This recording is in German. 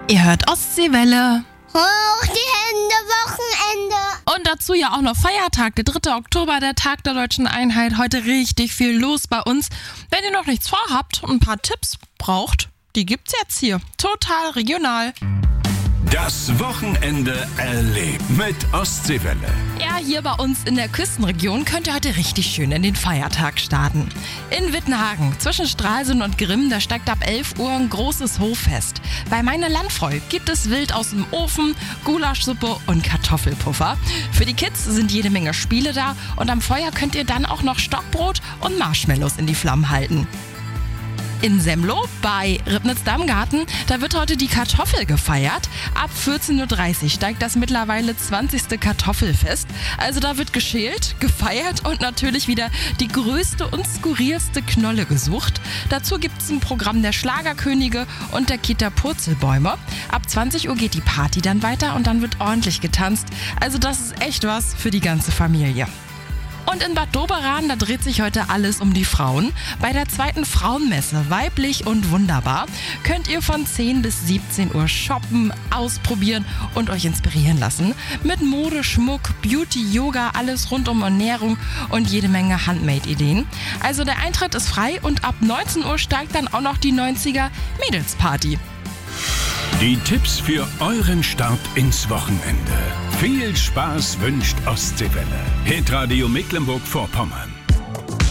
Ihr hört Ostseewelle. Hoch die Hände, Wochenende. Und dazu ja auch noch Feiertag, der 3. Oktober, der Tag der Deutschen Einheit. Heute richtig viel los bei uns. Wenn ihr noch nichts vorhabt und ein paar Tipps braucht, die gibt's jetzt hier. Total regional. Das Wochenende erlebt mit Ostseewelle. Ja, hier bei uns in der Küstenregion könnt ihr heute richtig schön in den Feiertag starten. In Wittenhagen, zwischen Stralsund und Grimm, da steigt ab 11 Uhr ein großes Hoffest. Bei Meine Landfreu gibt es Wild aus dem Ofen, Gulaschsuppe und Kartoffelpuffer. Für die Kids sind jede Menge Spiele da und am Feuer könnt ihr dann auch noch Stockbrot und Marshmallows in die Flammen halten. In Semlo bei Ribnitz-Dammgarten, da wird heute die Kartoffel gefeiert. Ab 14.30 Uhr steigt das mittlerweile 20. Kartoffelfest. Also da wird geschält, gefeiert und natürlich wieder die größte und skurrilste Knolle gesucht. Dazu gibt es ein Programm der Schlagerkönige und der Kita Purzelbäume. Ab 20 Uhr geht die Party dann weiter und dann wird ordentlich getanzt. Also das ist echt was für die ganze Familie. Und in Bad Doberan, da dreht sich heute alles um die Frauen. Bei der 2. Frauenmesse Weiblich und Wunderbar könnt ihr von 10 bis 17 Uhr shoppen, ausprobieren und euch inspirieren lassen. Mit Mode, Schmuck, Beauty, Yoga, alles rund um Ernährung und jede Menge Handmade-Ideen. Also der Eintritt ist frei und ab 19 Uhr steigt dann auch noch die 90er Mädelsparty. Die Tipps für euren Start ins Wochenende. Viel Spaß wünscht Ostseewelle. Hitradio Mecklenburg-Vorpommern.